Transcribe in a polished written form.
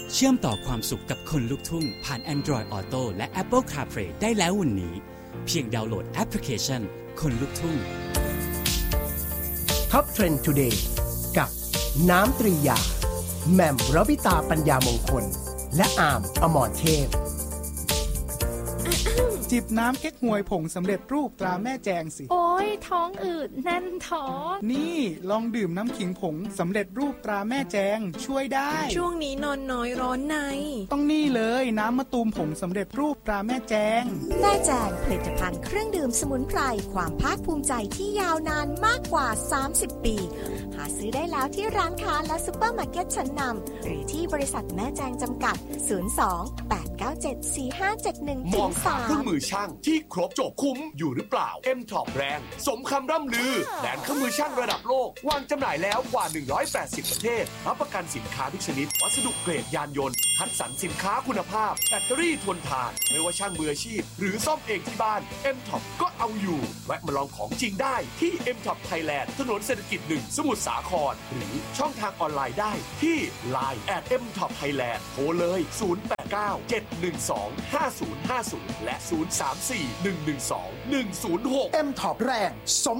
เชื่อมต่อความสุขกับคนลุกทุ่งผ่าน Android Auto และ Apple CarPlay ได้แล้ววันนี้เพียงดาวน์โหลดแอปพลิเคชันคนลุกทุ่ง Top Trend Today กับน้ำตรียาแหม่มรวิตาปัญญามงคลและอามอมรเทพจิบน้ำเก๊กฮวยผงสำเร็จรูปตราแม่แจงสิโอ้ยท้องอืดแน่นท้องนี่ลองดื่มน้ำขิงผงสำเร็จรูปตราแม่แจงช่วยได้ช่วงนี้นอนน้อยร้อนในต้องนี่เลยน้ำมะตูมผงสำเร็จรูปตราแม่แจงแม่แจงผลิตภัณฑ์เครื่องดื่มสมุนไพรความภาคภูมิใจที่ยาวนานมากกว่า30ปีหาซื้อได้แล้วที่ร้านค้าและซุปเปอร์มาร์เก็ตชั้นนำหรือที่บริษัทแม่แจงจำกัด02-897-4571-3 มองหาเครื่องมือช่างที่ครบจบคุ้มอยู่หรือเปล่า M-Top แบรนด์สมคำร่ำลือแบรนด์เครื่องมือช่างระดับโลกวางจำหน่ายแล้วกว่า180ประเทศรับประกันสินค้าทุกชนิดวัสดุเกรดยานยนต์คัดสรรสินค้าคุณภาพแบตเตอรี่ทนทานไม่ว่าช่างมืออาชีพหรือซ่อมเองที่บ้าน M-Top ก็เอาอยู่แวะมาลองของจริงได้ที่ M-Top Thailand ถนนเศรษฐกิจ1สมุทรสาครหรือช่องทางออนไลน์ได้ที่ Line @M-Top Thailand โทรเลย089-712-5050และ034-112-106 M-Top แรงสม